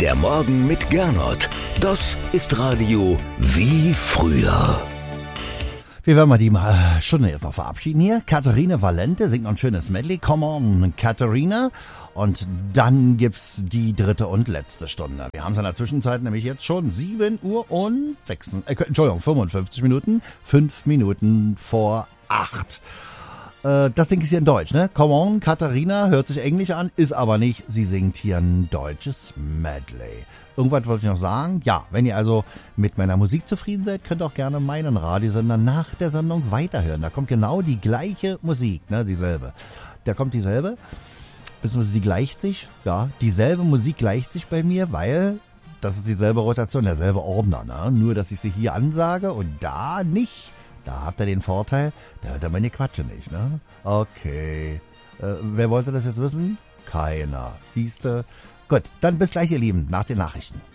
Der Morgen mit Gernot. Das ist Radio wie früher. Wir werden mal die Stunde jetzt noch verabschieden hier. Katharina Valente singt noch ein schönes Medley. Come on, Katharina. Und dann gibt's die dritte und letzte Stunde. Wir haben es in der Zwischenzeit nämlich jetzt schon 7 Uhr und 55 Minuten. 5 Minuten vor 8. Das Ding ist hier in Deutsch, ne? Come on, Katharina, hört sich Englisch an, ist aber nicht. Sie singt hier ein deutsches Medley. Irgendwas wollte ich noch sagen. Ja, wenn ihr also mit meiner Musik zufrieden seid, könnt ihr auch gerne meinen Radiosender nach der Sendung weiterhören. Da kommt genau die gleiche Musik, ne? Dieselbe. Da kommt dieselbe, beziehungsweise die gleicht sich. Ja, dieselbe Musik gleicht sich bei mir, weil das ist dieselbe Rotation, derselbe Ordner, ne? Nur, dass ich sie hier ansage und da nicht. Da habt ihr den Vorteil, da hört ihr meine Quatsche nicht, ne? Okay. Wer wollte das jetzt wissen? Keiner. Siehste? Gut, dann bis gleich, ihr Lieben, nach den Nachrichten.